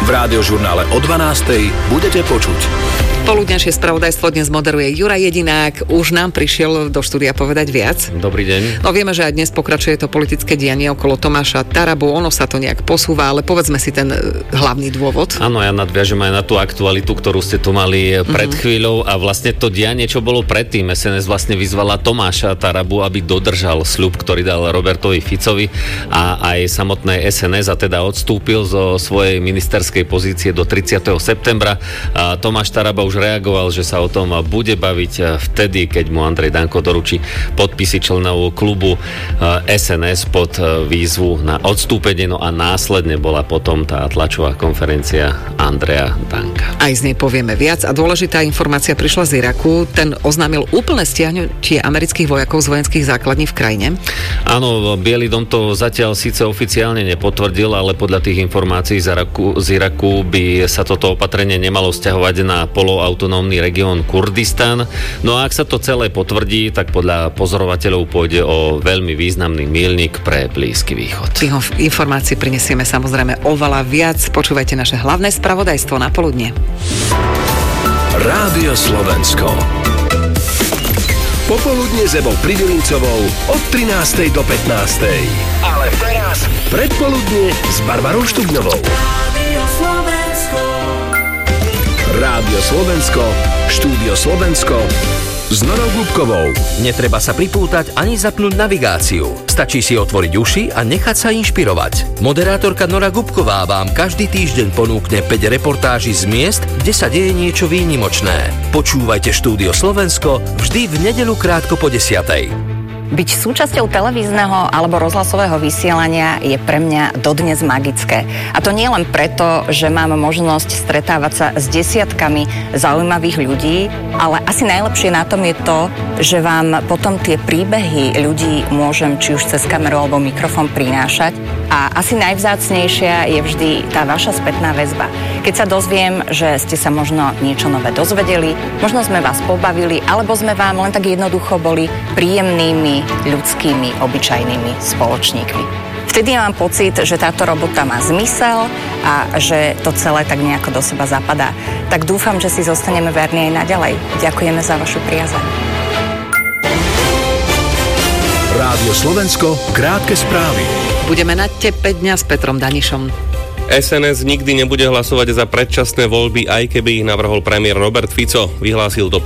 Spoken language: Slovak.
V Rádiožurnále o 12:00 budete počuť. Poludňajšie spravodajstvo dnes moderuje Juraj Jedinák. Už nám prišiel do štúdia povedať viac. Dobrý deň. No vieme, že aj dnes pokračuje to politické dianie okolo Tomáša Tarabu. Ono sa to nejak posúva, ale povedzme si ten hlavný dôvod. Áno, ja nadviažem aj na tú aktualitu, ktorú ste tu mali pred chvíľou a vlastne to dianie, čo bolo predtým. SNS vlastne vyzvala Tomáša Tarabu, aby dodržal sľub, ktorý dal Robertovi Ficovi a aj samotné SNS a teda odstúpil zo svojej ministerskej pozície do 30. septembra. A Tomáš Taraba už reagoval, že sa o tom bude baviť vtedy, keď mu Andrej Danko doručí podpisy členov klubu SNS pod výzvu na odstúpenie, no a následne bola potom tá tlačová konferencia Andreja Danka. Aj z nej povieme viac a dôležitá informácia prišla z Iraku. Ten oznámil úplné stiahnutie amerických vojakov z vojenských základní v krajine. Áno, Bielý dom to zatiaľ síce oficiálne nepotvrdil, ale podľa tých informácií z Iraku by sa toto opatrenie nemalo vzťahovať na autonómny región Kurdistan. No a ak sa to celé potvrdí, tak podľa pozorovateľov pôjde o veľmi významný míľnik pre Blízky východ. Tých informácií prinesieme samozrejme oveľa viac. Počúvajte naše hlavné spravodajstvo na poludne. Rádio Slovensko. Popoludne s Evou Pridilincovou od 13:00 do 15:00. Ale teraz predpoludne s Barbarou Štubňovou. Rádio Slovensko, Štúdio Slovensko s Norou Gubkovou. Netreba sa pripútať ani zapnúť navigáciu. Stačí si otvoriť uši a nechať sa inšpirovať. Moderátorka Nora Gubková vám každý týždeň ponúkne 5 reportáží z miest, kde sa deje niečo výnimočné. Počúvajte Štúdio Slovensko vždy v nedeľu krátko po 10:00. Byť súčasťou televízneho alebo rozhlasového vysielania je pre mňa dodnes magické. A to nie len preto, že mám možnosť stretávať sa s desiatkami zaujímavých ľudí, ale asi najlepšie na tom je to, že vám potom tie príbehy ľudí môžem či už cez kameru alebo mikrofón prinášať. A asi najvzácnejšia je vždy tá vaša spätná väzba. Keď sa dozviem, že ste sa možno niečo nové dozvedeli, možno sme vás pobavili, alebo sme vám len tak jednoducho boli príjemnými, ľudskými, obyčajnými spoločníkmi. Vtedy mám pocit, že táto robota má zmysel a že to celé tak nejako do seba zapadá. Tak dúfam, že si zostaneme verní aj naďalej. Ďakujeme za vašu priazeň. Rádio Slovensko, krátke správy. Budeme na tepe dňa s Petrom Danišom. SNS nikdy nebude hlasovať za predčasné voľby, aj keby ich navrhol premiér Robert Fico. Vyhlásil to